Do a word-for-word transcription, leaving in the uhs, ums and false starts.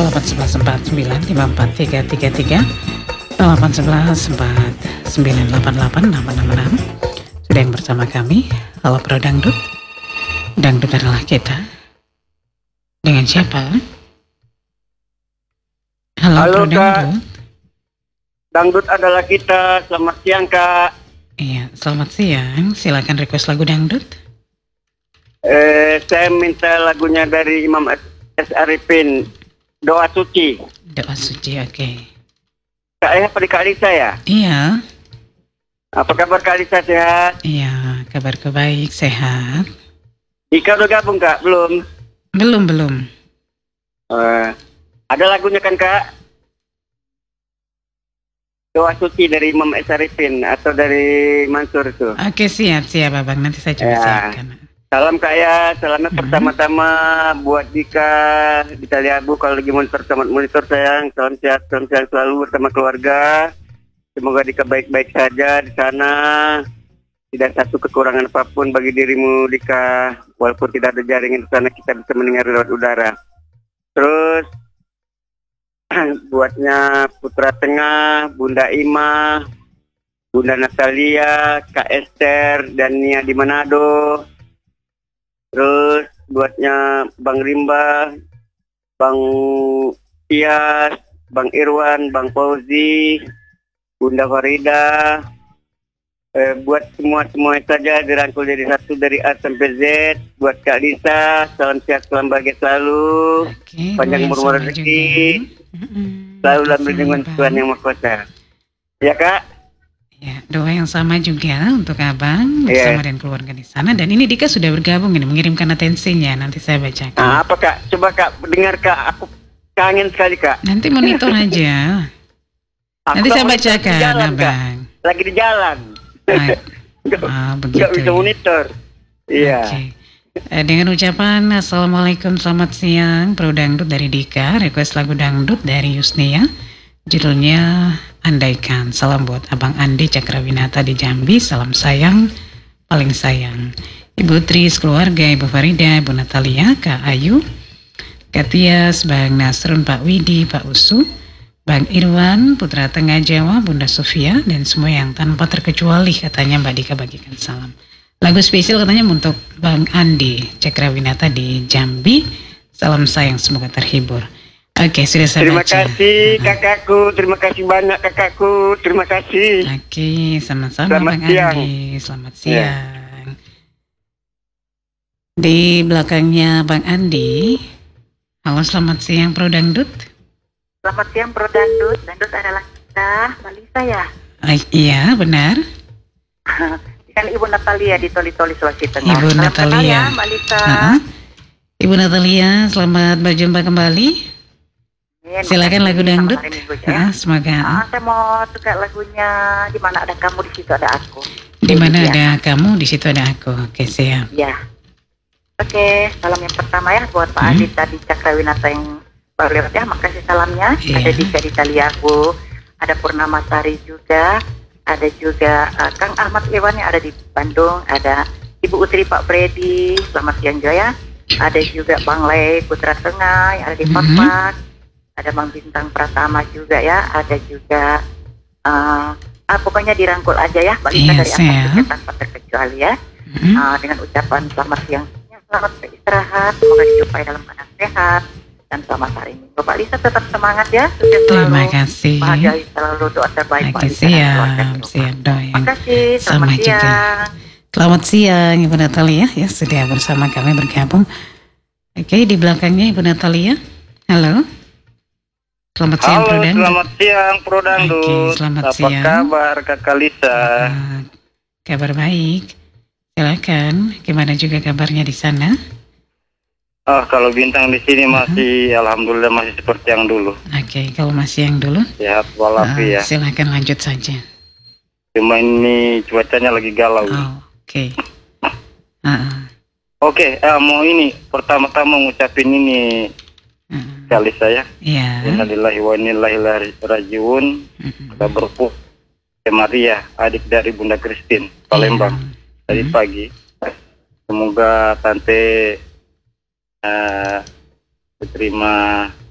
delapan sebelas empat sembilan lima empat tiga tiga tiga, delapan sebelas empat sembilan delapan delapan enam enam enam. Sudah yang bersama kami. Halo Pro Dangdut. Dangdut adalah kita. Dengan siapa? Halo, Halo Pro Kak. Dangdut. Dangdut adalah kita. Selamat siang Kak. Iya, selamat siang. Silakan request lagu dangdut. Eh, saya minta lagunya dari Imam S. Arifin, Doa Suci. Doa suci, oke. Kak Ayah pada Kak Alisa ya? Iya, Apa kabar Kak Alisa, sehat? iya, kabarku baik, sehat. Ika udah gabung Kak? Belum? Belum, belum. Eh, ada lagunya kan Kak? Doa Suci dari Imam S. Arifin atau dari Mansur itu. Oke, siap, siap Abang. Nanti saya coba Ya. siapkan. Salam Kak Ayah, salamnya Hmm. pertama-tama buat Dika di Taliabu kalau lagi monitor sama monitor sayang. Salam sehat, salam sehat selalu bersama keluarga. Semoga Dika baik-baik saja di sana. Tidak satu kekurangan apapun bagi dirimu Dika. Walaupun tidak ada jaringan di sana, kita bisa mendengar lewat udara. Terus buatnya Putra Tengah, Bunda Ima, Bunda Natalia, Kak Esther, dan Nia di Manado. Terus buatnya Bang Rimba, Bang Tias, Bang Irwan, Bang Fauzi, Bunda Farida. Eh, buat semua-semua saja dirangkul jadi satu dari A sampai Z. Buat Kak Lisa, salam sehat, salam bahagia selalu. Oke, Panjang doa yang umur sama rezeki. juga. Mm-mm. Selalu dalam Makasih, lindungan Abang. Tuhan Yang Maha Kuasa. Ya Kak? Ya, doa yang sama juga untuk Abang Iya. bersama dan keluarga di sana. Dan ini Dika sudah bergabung ini mengirimkan atensinya. Nanti saya bacakan. Nah, apa Kak? Coba Kak, dengar Kak. Aku kangen sekali Kak. Nanti monitor aja. Aku Nanti nggak saya monitor di bacakan, jalan, Kak. Abang. Lagi di jalan. Ah, Nggak ah, begitu nggak bisa ya. monitor. Iya. Oke. Eh, dengan ucapan Assalamualaikum, selamat siang, Pro Dangdut dari Dika. Request lagu dangdut dari Yusnia. Judulnya Andaikan. Salam buat Abang Andi Cakrawinata di Jambi. Salam sayang, paling sayang. Ibu Tris, keluarga, Ibu Farida, Ibu Natalia, Kak Ayu, Kak Tias, Bang Nasrun, Pak Widi, Pak Usu, Bang Irwan, Putra Tengah Jawa, Bunda Sofia, dan semua yang tanpa terkecuali katanya Mbak Dika bagikan salam. Lagu spesial katanya untuk Bang Andi Cakrawinata di Jambi. Salam sayang, semoga terhibur. Oke, sudah saya Terima baca. kasih kakakku, terima kasih banyak kakakku, terima kasih. Oke, sama-sama Selamat Bang siang. Andi. Selamat Ya. siang. Di belakangnya Bang Andi. Halo, selamat siang Pro Dangdut. Selamat siang Pro Dangdut. Dangdut adalah kita, Mbak Lisa ya. Ah, iya, benar. Dengan Ibu Natalia di Toli-Toli Sulawesi Tengah. Ibu Salam kenal Natalia. ya Mbak Lisa. Ha-ha. Ibu Natalia, selamat berjumpa kembali. Amin. Silakan Makasih lagu sama dangdut. hari Minggu ya. Ha, semoga. Ah, saya mau suka lagunya Di Mana Ada Kamu Di Situ Ada Aku. Di mana Ya. ada kamu, di situ ada aku. Oke, siap. Ya. Oke, salam yang pertama ya buat Pak Hmm. Adi tadi Cakrawinata yang baru lewat ya. Makasih salamnya. Iya. Ada Dika di Taliabu, ada Purnama Sari juga, ada juga uh, Kang Ahmad Iwan yang ada di Bandung, ada Ibu Utri Pak Freddy, selamat siang juga ya. Ada juga Bang Lei Putra Tengah yang ada di Mhm. Pakpak, ada Bang Bintang Pratama juga ya, ada juga uh, ah, pokoknya dirangkul aja ya Mbak Lisa Iya, dari siap. atas tiket tanpa terkecuali ya. Mhm. Uh, dengan ucapan selamat siang, ya, selamat beristirahat, semoga dijumpai dalam keadaan sehat dan selamat hari Minggu. Pak Lisa tetap semangat ya, sukses Terima selalu, kasih. bahagia selalu, doa terbaik Pak Oke, Lisa dan keluarga siap, semua. siap doa Terima yang kasih, sama selamat juga. siang. Selamat siang Ibu Natalia ya, sudah bersama kami bergabung. Oke, di belakangnya Ibu Natalia. Halo. Selamat siang Pro Halo, Dangdut. selamat siang Pro Dangdut. Oke, selamat Apa siang. kabar Kakak Lisa? Ah, kabar baik. Silakan, gimana juga kabarnya di sana? Ah, kalau bintang di sini masih alhamdulillah masih seperti yang dulu. Oke, kalau masih yang dulu, Sehat ah, walafiat. silakan lanjut saja. Cuma ini cuacanya lagi galau. Oh, oke. Ah, ah, Oke, eh, mau ini pertama-tama ngucapin ini ah. kali saya. Iya. Innalillahi wa inna ilaihi rajiun. Mm-mm. Kita berpuk Maria, adik dari Bunda Christine, Palembang, Iya. tadi Mm. pagi. Semoga tante eh, diterima